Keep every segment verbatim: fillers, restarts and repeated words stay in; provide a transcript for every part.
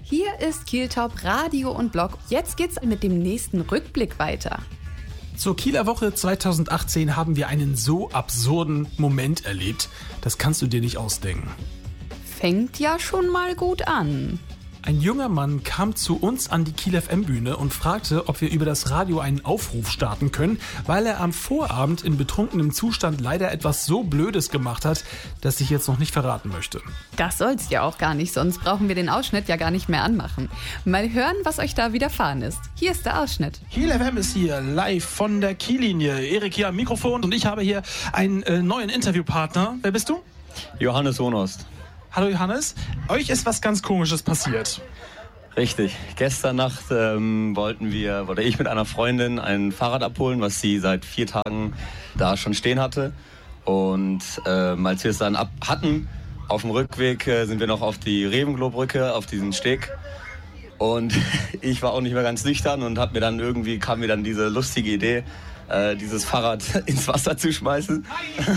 Hier ist Kiel Top Radio und Blog. Jetzt geht's mit dem nächsten Rückblick weiter. Zur Kieler Woche zweitausendachtzehn haben wir einen so absurden Moment erlebt, das kannst du dir nicht ausdenken. Fängt ja schon mal gut an. Ein junger Mann kam zu uns an die Kiel F M-Bühne und fragte, ob wir über das Radio einen Aufruf starten können, weil er am Vorabend in betrunkenem Zustand leider etwas so Blödes gemacht hat, das ich jetzt noch nicht verraten möchte. Das soll's ja auch gar nicht, sonst brauchen wir den Ausschnitt ja gar nicht mehr anmachen. Mal hören, was euch da widerfahren ist. Hier ist der Ausschnitt. Kiel F M ist hier live von der Kiellinie. Erik hier am Mikrofon und ich habe hier einen äh, neuen Interviewpartner. Wer bist du? Johannes Honost. Hallo Johannes, euch ist was ganz Komisches passiert. Richtig. Gestern Nacht ähm, wollten wir, wollte ich mit einer Freundin ein Fahrrad abholen, was sie seit vier Tagen da schon stehen hatte. Und ähm, als wir es dann ab hatten, auf dem Rückweg äh, sind wir noch auf die Reventlow-Brücke, auf diesen Steg. Und ich war auch nicht mehr ganz nüchtern und hab mir dann irgendwie kam mir dann diese lustige Idee, äh, dieses Fahrrad ins Wasser zu schmeißen.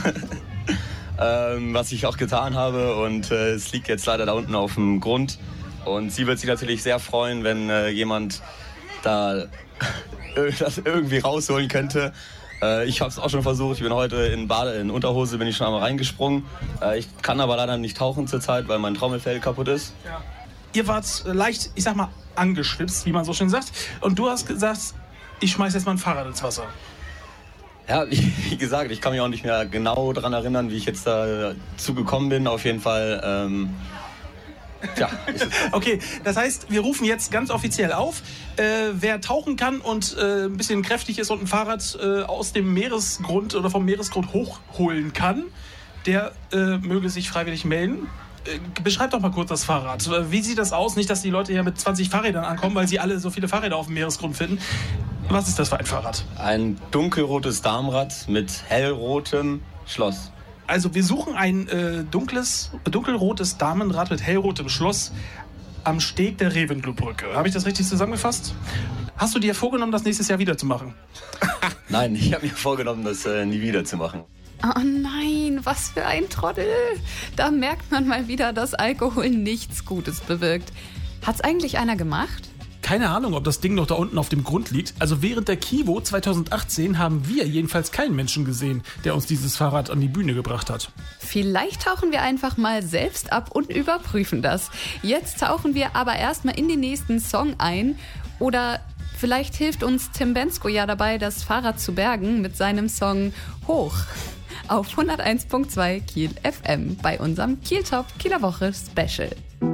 Ähm, was ich auch getan habe und äh, es liegt jetzt leider da unten auf dem Grund und sie wird sich natürlich sehr freuen, wenn äh, jemand da das irgendwie rausholen könnte. Äh, ich habe es auch schon versucht, ich bin heute in Bade, in Unterhose bin ich schon einmal reingesprungen. Äh, ich kann aber leider nicht tauchen zurzeit, weil mein Trommelfell kaputt ist. Ja. Ihr wart leicht, ich sag mal, angeschwipst, wie man so schön sagt, und du hast gesagt, ich schmeiß jetzt mal ein Fahrrad ins Wasser. Ja, wie gesagt, ich kann mich auch nicht mehr genau daran erinnern, wie ich jetzt dazu gekommen bin. Auf jeden Fall, ähm, ja. Okay, das heißt, wir rufen jetzt ganz offiziell auf, äh, wer tauchen kann und äh, ein bisschen kräftig ist und ein Fahrrad äh, aus dem Meeresgrund oder vom Meeresgrund hochholen kann, der äh, möge sich freiwillig melden. Äh, beschreib doch mal kurz das Fahrrad. Wie sieht das aus? Nicht, dass die Leute hier mit zwanzig Fahrrädern ankommen, weil sie alle so viele Fahrräder auf dem Meeresgrund finden. Was ist das für ein Fahrrad? Ein dunkelrotes Damenrad mit hellrotem Schloss. Also wir suchen ein äh, dunkles, dunkelrotes Damenrad mit hellrotem Schloss am Steg der Reventlow-Brücke. Habe ich das richtig zusammengefasst? Hast du dir vorgenommen, das nächstes Jahr wieder zu machen? Nein, ich habe mir vorgenommen, das äh, nie wieder zu machen. Oh nein, was für ein Trottel. Da merkt man mal wieder, dass Alkohol nichts Gutes bewirkt. Hat's eigentlich einer gemacht? Keine Ahnung, ob das Ding noch da unten auf dem Grund liegt. Also während der Kivo zweitausendachtzehn haben wir jedenfalls keinen Menschen gesehen, der uns dieses Fahrrad an die Bühne gebracht hat. Vielleicht tauchen wir einfach mal selbst ab und überprüfen das. Jetzt tauchen wir aber erstmal in den nächsten Song ein. Oder vielleicht hilft uns Tim Bensko ja dabei, das Fahrrad zu bergen mit seinem Song Hoch auf hunderteins Komma zwei Kiel F M bei unserem Kiel Top Kieler Woche Special.